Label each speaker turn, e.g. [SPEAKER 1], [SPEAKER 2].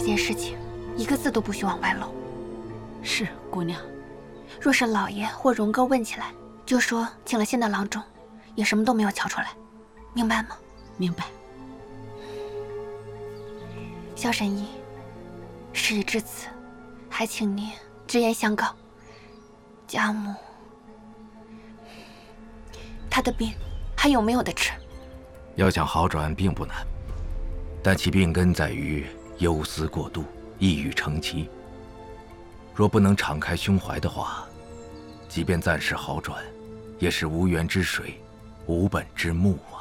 [SPEAKER 1] 件事情，一个字都不许往外漏。
[SPEAKER 2] 是，姑娘。
[SPEAKER 1] 若是老爷或荣哥问起来，就说请了新的郎中，也什么都没有瞧出来，明白吗？
[SPEAKER 2] 明白。
[SPEAKER 1] 萧神医，事已至此，还请您直言相告，家母她的病还有没有得治？
[SPEAKER 3] 要想好转并不难，但其病根在于忧思过度，抑郁成疾。若不能敞开胸怀的话，即便暂时好转，也是无源之水，无本之木啊。